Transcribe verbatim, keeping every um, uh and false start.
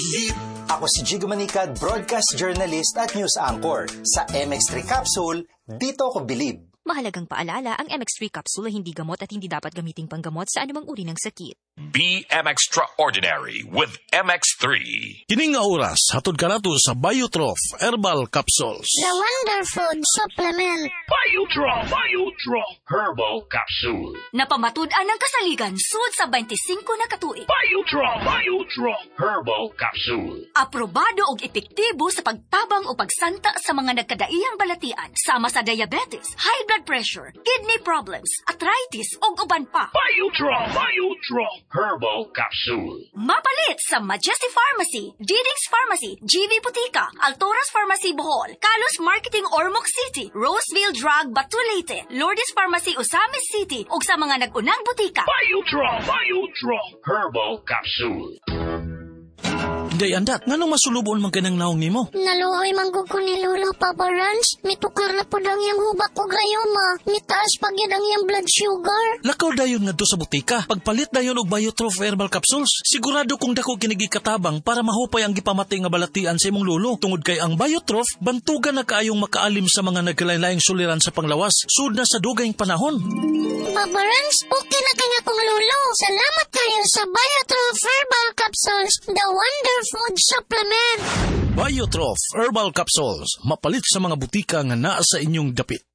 Ako si Jigo Manicad, broadcast journalist at news anchor. Sa M X three Capsule, dito ako bilib. Mahalagang paalala, ang M X three capsule ay hindi gamot at hindi dapat gamiting panggamot sa anumang uri ng sakit. Be M Extraordinary with M X three. Kining nga oras, hatod ka nato sa Biotrof Herbal Capsules. The Wonder Food Supplement. Biotrof, Biotrof Herbal Capsule. Napamatud-an ng kasaligan sud sa twenty-five na katuig. Biotrof, Biotrof Herbal Capsule. Aprobado og epektibo sa pagtabang o pagsanta sa mga nagkadaiyang balatian sama sa diabetes, high blood pressure, kidney problems, arthritis ug uban pa. Biotrof, Biotrof Herbal Capsule. Mapalit sa Majesty Pharmacy, Diding's Pharmacy, G V Butika, Altoras Pharmacy Bohol, Kalos Marketing Ormoc City, Roseville Drug Batulete, Lourdes Pharmacy Osamis City ug sa mga nag-unang butika. Biotrof, Biotrof Herbal Capsule. Day andat, nganong masulubon man kanang naong nimo? Naluoy manggug ko ni Lolo, Papa Rans. Mitukar na po ang iyang hubak o gayoma. Mitaas pag yan ang iyang blood sugar. Lakaw dayon nga do sa butika. Pagpalit dayon og Biotrof Herbal Capsules, sigurado kung dako kinigi katabang para mahupay ang gipamatay nga balatian sa imong lolo. Tungod kay ang Biotrof, bantugan na kaayong makaalim sa mga nagkalain-laing suliran sa panglawas, sud na sa dugayng panahon. Papa Rans, okay na kanya kong lolo. Salamat kayo sa Biotrof Herbal Capsules, the Wonder Food Supplement. Biotrof Herbal Capsules, mapalit sa mga butika nga naa sa inyong dapit.